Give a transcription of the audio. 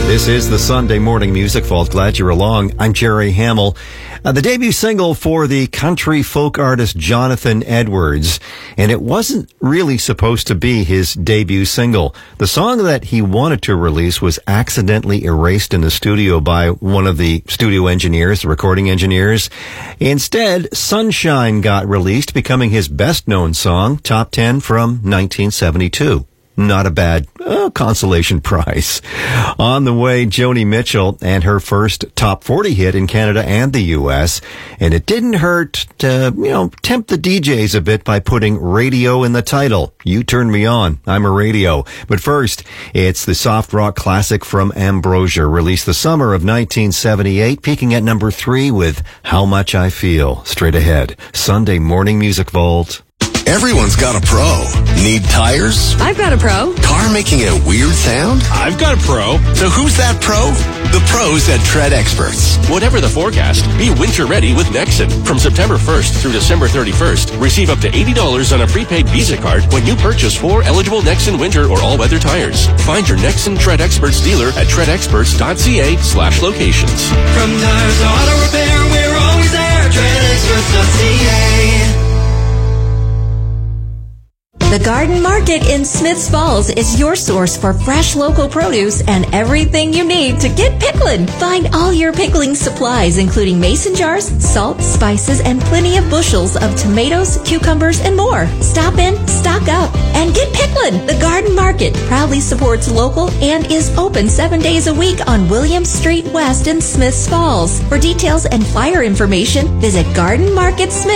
This is the Sunday Morning Music Vault. Glad you're along. I'm Jerry Hamill. The debut single for the country folk artist Jonathan Edwards, and it wasn't really supposed to be his debut single. The song that he wanted to release was accidentally erased in the studio by one of the studio engineers, the recording engineers. Instead, Sunshine got released, becoming his best-known song, top 10 from 1972. Not a bad consolation prize. On the way, Joni Mitchell and her first top 40 hit in Canada and the U.S. And it didn't hurt to, tempt the DJs a bit by putting radio in the title. You Turn Me On, I'm a Radio. But first, it's the soft rock classic from Ambrosia, released the summer of 1978, peaking at number 3 with How Much I Feel. Straight ahead, Sunday Morning Music Vault. Everyone's got a pro. Need tires? I've got a pro. Car making a weird sound? I've got a pro. So who's that pro? The pros at Tread Experts. Whatever the forecast, be winter ready with Nexen. From September 1st through December 31st, receive up to $80 on a prepaid Visa card when you purchase 4 eligible Nexen winter or all-weather tires. Find your Nexen Tread Experts dealer at treadexperts.ca/locations. From tires to auto repair, we're always there. treadexperts.ca. The Garden Market in Smiths Falls is your source for fresh local produce and everything you need to get pickling. Find all your pickling supplies, including mason jars, salt, spices, and plenty of bushels of tomatoes, cucumbers, and more. Stop in, stock up, and get pickling. The Garden Market proudly supports local and is open 7 days a week on Williams Street West in Smiths Falls. For details and flyer information, visit Garden Market Smith.